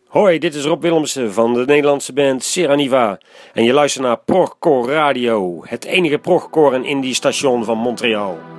Hoi, dit is Rob Willemsen van de Nederlandse band Seraniva en je luistert naar Progcore Radio, het enige progcore en indie station van Montreal.